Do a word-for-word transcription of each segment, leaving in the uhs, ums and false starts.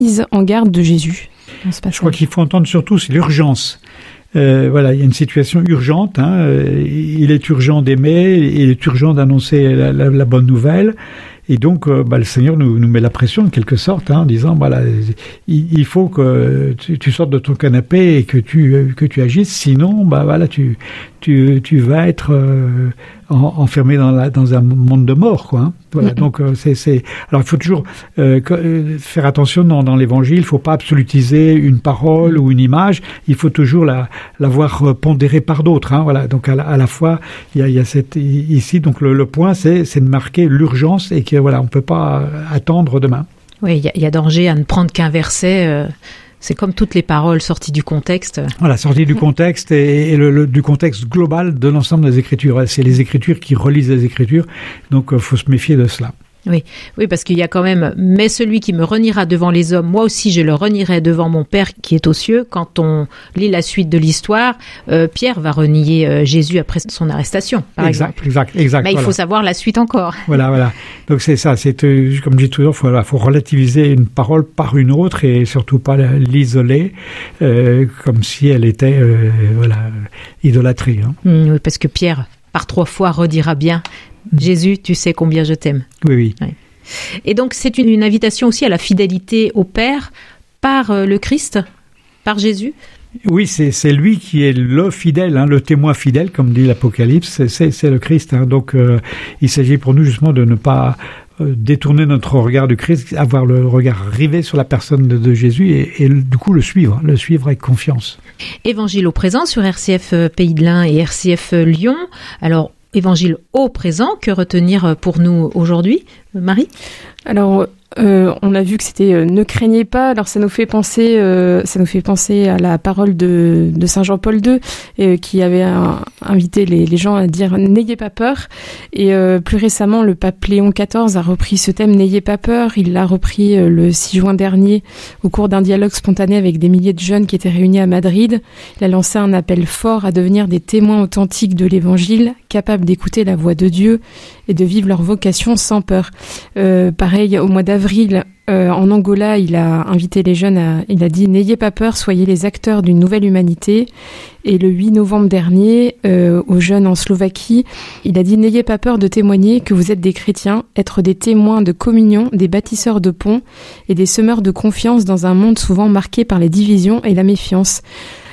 mise en garde de Jésus dans ce passage? Je crois qu'il faut entendre surtout, c'est l'urgence. Euh, voilà, il y a une situation urgente. Hein, il est urgent d'aimer, il est urgent d'annoncer la, la, la bonne nouvelle. Et donc, euh, bah, le Seigneur nous, nous met la pression, en quelque sorte, hein, en disant, voilà, il, il faut que tu, tu sortes de ton canapé et que tu, que tu agisses, sinon, bah, voilà, tu, tu, tu vas être euh, en, enfermé dans, la, dans un monde de mort, quoi. Hein. Voilà, mm-hmm. donc euh, c'est, c'est. Alors, il faut toujours euh, faire attention dans, dans l'Évangile. Il ne faut pas absolutiser une parole ou une image. Il faut toujours la, la voir pondérée par d'autres. Hein, voilà. Donc, à la, à la fois, il y a, il y a cette ici. Donc, le, le point, c'est, c'est de marquer l'urgence et que voilà, on ne peut pas attendre demain. Oui, il y, y a danger à ne prendre qu'un verset. Euh... C'est comme toutes les paroles sorties du contexte. Voilà, sorties du contexte et, et le, le, du contexte global de l'ensemble des Écritures. C'est les Écritures qui relisent les Écritures, donc il faut se méfier de cela. Oui, oui, parce qu'il y a quand même « Mais celui qui me reniera devant les hommes, moi aussi je le renierai devant mon Père qui est aux cieux ». Quand on lit la suite de l'histoire, euh, Pierre va renier euh, Jésus après son arrestation, par exact, exemple. Exact, exact. Mais voilà. Il faut savoir la suite encore. Voilà, voilà. Donc c'est ça, c'est, euh, comme je dis toujours, il faut, voilà, faut relativiser une parole par une autre et surtout pas l'isoler euh, comme si elle était euh, voilà, idolâtrée. Hein. Mmh, oui, parce que Pierre, par trois fois, redira bien « Jésus, tu sais combien je t'aime ». Oui, oui. Ouais. Et donc, c'est une, une invitation aussi à la fidélité au Père par euh, le Christ, par Jésus. Oui, c'est, c'est lui qui est le fidèle, hein, le témoin fidèle, comme dit l'Apocalypse, c'est, c'est, c'est le Christ. Hein. Donc, euh, il s'agit pour nous justement de ne pas euh, détourner notre regard du Christ, avoir le regard rivé sur la personne de, de Jésus et, et du coup le suivre, le suivre avec confiance. Évangile au présent sur R C F Pays de l'Ain et R C F Lyon. Alors, Évangile au présent, que retenir pour nous aujourd'hui, Marie ? Alors, euh, on a vu que c'était euh, ne craignez pas. Alors, ça nous fait penser, euh, ça nous fait penser à la parole de, de Saint Jean-Paul deux, euh, qui avait un, invité les, les gens à dire n'ayez pas peur. Et euh, plus récemment, le pape Léon quatorze a repris ce thème n'ayez pas peur. Il l'a repris euh, le six juin dernier au cours d'un dialogue spontané avec des milliers de jeunes qui étaient réunis à Madrid. Il a lancé un appel fort à devenir des témoins authentiques de l'Évangile, capables d'écouter la voix de Dieu et de vivre leur vocation sans peur. Euh, pareil, au mois d'avril, euh, en Angola, il a invité les jeunes, à, il a dit « N'ayez pas peur, soyez les acteurs d'une nouvelle humanité ». Et le huit novembre dernier, euh, aux jeunes en Slovaquie, il a dit « N'ayez pas peur de témoigner que vous êtes des chrétiens, être des témoins de communion, des bâtisseurs de ponts et des semeurs de confiance dans un monde souvent marqué par les divisions et la méfiance ».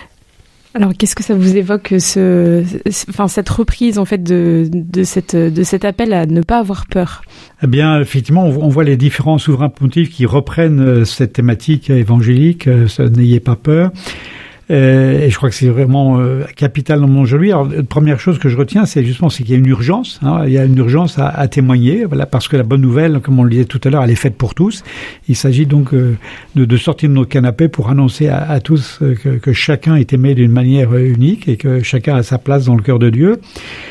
Alors, qu'est-ce que ça vous évoque, ce, enfin, cette reprise en fait de, de, cette, de cet appel à ne pas avoir peur ? Eh bien, effectivement, on voit les différents souverains pontifes qui reprennent cette thématique évangélique, ce « N'ayez pas peur ». Euh, et je crois que c'est vraiment euh, capital dans le monde aujourd'hui. Alors, la première chose que je retiens, c'est justement c'est qu'il y a une urgence. Hein, il y a une urgence à, à témoigner, voilà, parce que la bonne nouvelle, comme on le disait tout à l'heure, elle est faite pour tous. Il s'agit donc euh, de, de sortir de nos canapés pour annoncer à, à tous euh, que, que chacun est aimé d'une manière unique et que chacun a sa place dans le cœur de Dieu.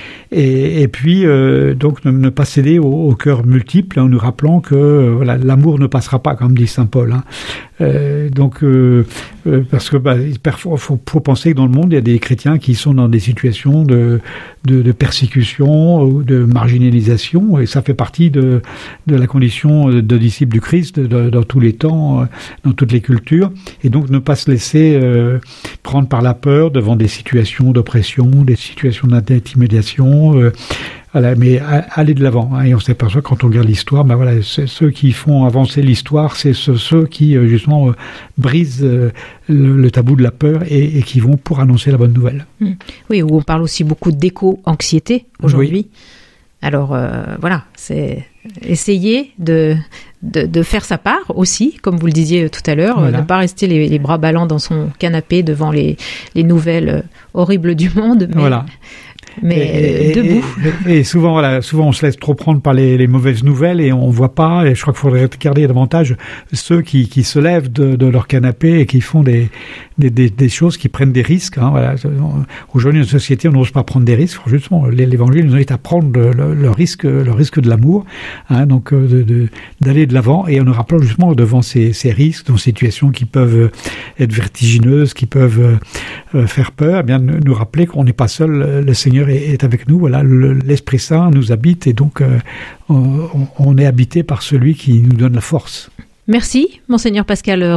Et, et puis euh, donc ne, ne pas céder au, au cœur multiple, en nous rappelant que euh, voilà, l'amour ne passera pas, comme dit saint Paul. Hein. Euh, donc euh, euh, parce que bah, il faut, faut, faut penser que dans le monde il y a des chrétiens qui sont dans des situations de, de, de persécution ou de marginalisation, et ça fait partie de, de la condition de disciple du Christ de, de, dans tous les temps, dans toutes les cultures, et donc ne pas se laisser euh, prendre par la peur devant des situations d'oppression, des situations d'intimidation. Euh, voilà, mais à, aller de l'avant, hein, et on s'aperçoit quand on regarde l'histoire, ben voilà, c'est ceux qui font avancer l'histoire, c'est ceux, ceux qui euh, justement euh, brisent euh, le, le tabou de la peur et, et qui vont pour annoncer la bonne nouvelle. Mmh. Oui, où on parle aussi beaucoup d'éco-anxiété aujourd'hui. Oui. Alors euh, voilà, c'est essayer de, de de faire sa part aussi, comme vous le disiez tout à l'heure, voilà. Ne pas rester les, les bras ballants dans son canapé devant les les nouvelles horribles du monde. Mais... Voilà. Mais et, debout. Et, et souvent, voilà, souvent on se laisse trop prendre par les, les mauvaises nouvelles et on voit pas. Et je crois qu'il faudrait regarder davantage ceux qui, qui se lèvent de, de leur canapé et qui font des, des, des, des choses, qui prennent des risques. Hein, voilà. Aujourd'hui, dans une société, on n'ose pas prendre des risques. Justement, l'Évangile nous invite à prendre le, le, le risque, le risque de l'amour, hein, donc de, de, d'aller de l'avant. Et en nous rappelant justement devant ces, ces risques, dans ces situations qui peuvent être vertigineuses, qui peuvent euh, faire peur, eh bien nous rappeler qu'on n'est pas seul. Le Seigneur est avec nous, voilà, l'Esprit Saint nous habite et donc euh, on, on est habité par celui qui nous donne la force. Merci, Monseigneur Pascal